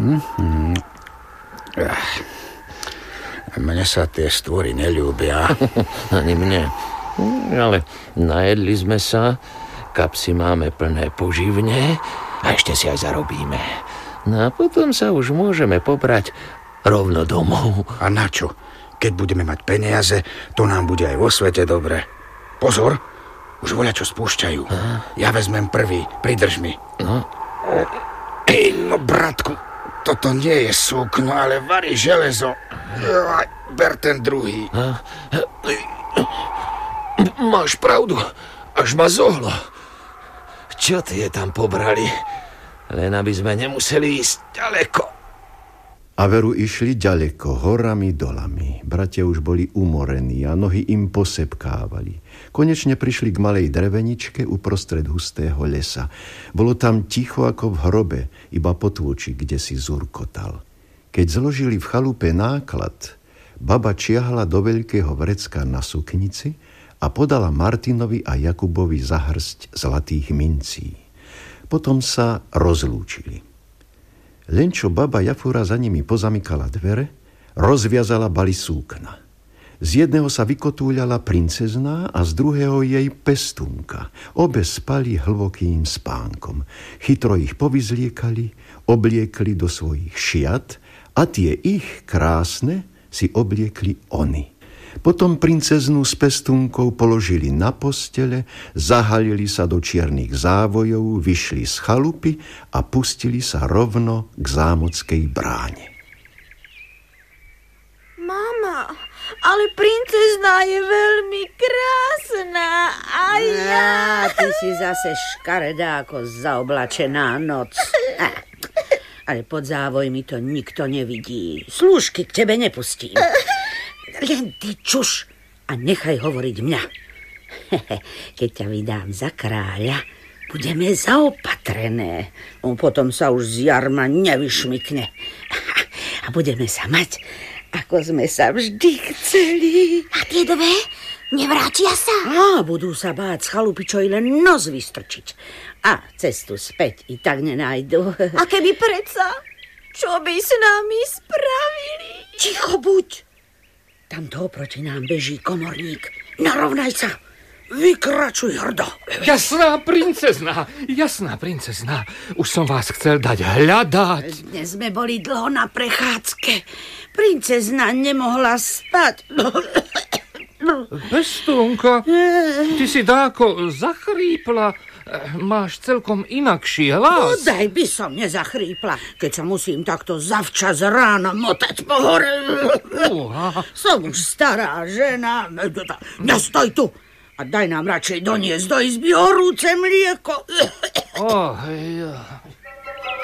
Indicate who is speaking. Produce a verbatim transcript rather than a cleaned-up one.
Speaker 1: Mm-hmm. Mne sa tie stvory neľúbia.
Speaker 2: Ani mne. Ale najedli sme sa, kapsy máme plné poživne a ešte si aj zarobíme. No a potom sa už môžeme pobrať rovno domov.
Speaker 1: A na čo? Keď budeme mať peniaze, to nám bude aj vo svete dobre. Pozor, už voľačo spúšťajú. A? Ja vezmem prvý, pridrž mi.
Speaker 2: No?
Speaker 1: Ej, no bratku, toto nie je súkno, ale varí železo. Ber ten druhý.
Speaker 2: A? Máš pravdu, až ma zohlo. Čo tie tam pobrali? Len aby sme nemuseli ísť ďaleko.
Speaker 3: A veru išli ďaleko, horami, dolami. Bratia už boli umorení a nohy im posepkávali. Konečne prišli k malej dreveničke uprostred hustého lesa. Bolo tam ticho ako v hrobe, iba potôčik, kde si zurkotal. Keď zložili v chalupe náklad, baba čiahla do veľkého vrecka na suknici a podala Martinovi a Jakubovi za hrst zlatých mincí. Potom sa rozlúčili. Len čo baba Jafura za nimi pozamykala dvere, rozviazala baly súkna. Z jedného sa vykotúľala princezná a z druhého jej pestúnka. Obe spali hlbokým spánkom. Chytro ich povyzliekali, obliekli do svojich šiat a tie ich krásne si obliekli oni. Potom princeznú s pestúnkou položili na postele, zahalili sa do čiernych závojov, vyšli z chalupy a pustili sa rovno k zámockej bráne.
Speaker 4: Mama, ale princezná je veľmi krásna a ja...
Speaker 5: Á, ty si zase škaredá ako zaoblačená noc. Á, ale pod závojmi to nikto nevidí. Slúžky k tebe nepustím. Len ty čuš a nechaj hovoriť mňa. Keď ťa vydám za kráľa, budeme zaopatrené. Potom sa už z jarma nevyšmykne. A budeme sa mať, ako sme sa vždy chceli.
Speaker 4: A tie dve nevrátia sa?
Speaker 5: Á, budú sa báť z chalupy, čo i len nos vystrčiť. A cestu späť i tak nenájdu.
Speaker 4: A keby predsa, čo by s nami spravili?
Speaker 5: Ticho buď. Tamto proti nám beží komorník. Narovnaj sa. Vykračuj hrdo.
Speaker 6: Jasná princezná, jasná princezná. Už som vás chcel dať hľadať.
Speaker 5: Dnes sme boli dlho na prechádzke. Princezná nemohla spať.
Speaker 6: Pestúnka, ty si dáko zachrípla. Máš celkom inakší hlas.
Speaker 5: Bodaj by som nezachrípla, keď sa musím takto zavčas ráno motať po hore.
Speaker 6: Uha.
Speaker 5: Som už stará žena. Nestoj tu a daj nám radšej doniesť do izby horúce mlieko.
Speaker 6: Oh, ja.